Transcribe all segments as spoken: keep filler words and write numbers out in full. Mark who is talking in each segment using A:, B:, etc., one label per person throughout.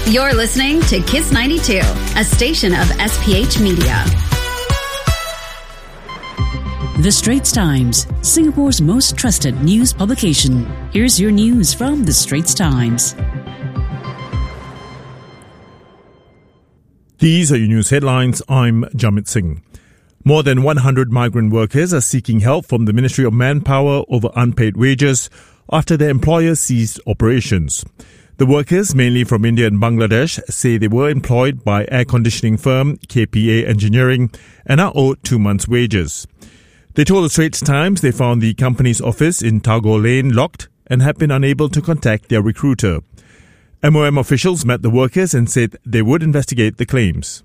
A: You're listening to Kiss ninety-two, a station of S P H Media.
B: The Straits Times, Singapore's most trusted news publication. Here's your news from The Straits Times.
C: These are your news headlines. I'm Jamit Singh. More than one hundred migrant workers are seeking help from the Ministry of Manpower over unpaid wages after their employer ceased operations. The workers, mainly from India and Bangladesh, say they were employed by air conditioning firm K P A Engineering and are owed two months' wages. They told the Straits Times they found the company's office in Tagore Lane locked and have been unable to contact their recruiter. M O M officials met the workers and said they would investigate the claims.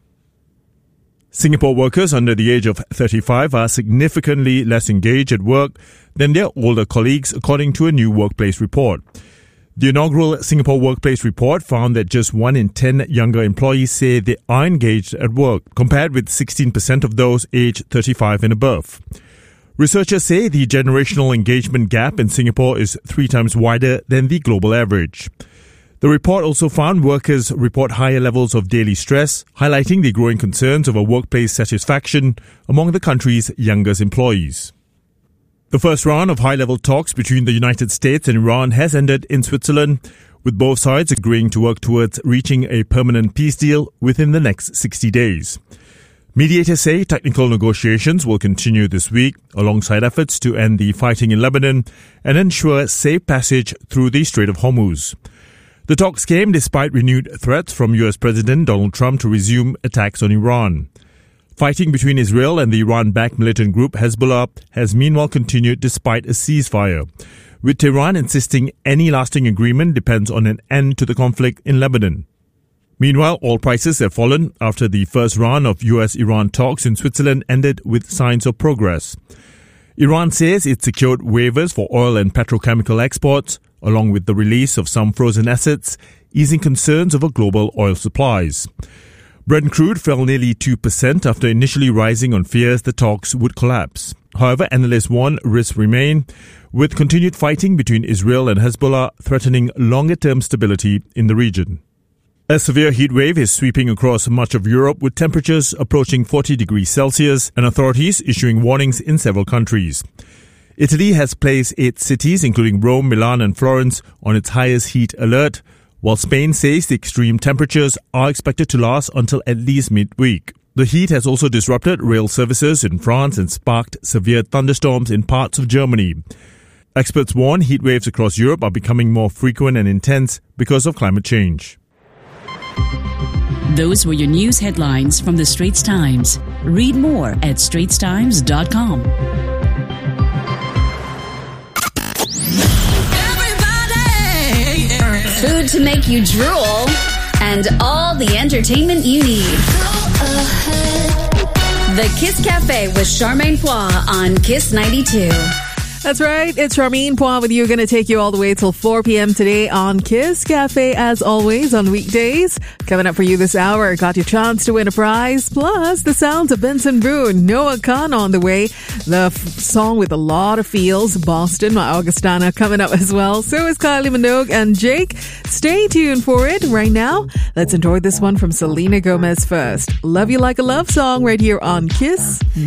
C: Singapore workers under the age of thirty-five are significantly less engaged at work than their older colleagues, according to a new workplace report. The inaugural Singapore Workplace Report found that just one in ten younger employees say they are engaged at work, compared with sixteen percent of those aged thirty-five and above. Researchers say the generational engagement gap in Singapore is three times wider than the global average. The report also found workers report higher levels of daily stress, highlighting the growing concerns over workplace satisfaction among the country's youngest employees. The first round of high-level talks between the United States and Iran has ended in Switzerland, with both sides agreeing to work towards reaching a permanent peace deal within the next sixty days. Mediators say technical negotiations will continue this week, alongside efforts to end the fighting in Lebanon and ensure safe passage through the Strait of Hormuz. The talks came despite renewed threats from U S President Donald Trump to resume attacks on Iran. Fighting between Israel and the Iran-backed militant group Hezbollah has meanwhile continued despite a ceasefire, with Tehran insisting any lasting agreement depends on an end to the conflict in Lebanon. Meanwhile, oil prices have fallen after the first round of U S-Iran talks in Switzerland ended with signs of progress. Iran says it secured waivers for oil and petrochemical exports, along with the release of some frozen assets, easing concerns over global oil supplies. Brent crude fell nearly two percent after initially rising on fears the talks would collapse. However, analysts warn risks remain, with continued fighting between Israel and Hezbollah threatening longer-term stability in the region. A severe heatwave is sweeping across much of Europe, with temperatures approaching forty degrees Celsius and authorities issuing warnings in several countries. Italy has placed eight cities, including Rome, Milan and Florence, on its highest heat alert, while Spain says the extreme temperatures are expected to last until at least midweek. The heat has also disrupted rail services in France and sparked severe thunderstorms in parts of Germany. Experts warn heat waves across Europe are becoming more frequent and intense because of climate change.
B: Those were your news headlines from The Straits Times. Read more at straits times dot com.
A: Food to make you drool, and all the entertainment you need. The Kiss Cafe with Charmaine Pois on Kiss ninety-two.
D: That's right. It's Charmaine Pois with you. Going to take you all the way till four p.m. today on Kiss Cafe, as always, on weekdays. Coming up for you this hour, got your chance to win a prize. Plus, the sounds of Benson Boone, Noah Khan on the way. The f- song with a lot of feels, Boston, my Augustana, coming up as well. So is Kylie Minogue and Jake. Stay tuned for it. Right now, let's enjoy this one from Selena Gomez first. Love You Like a Love Song right here on Kiss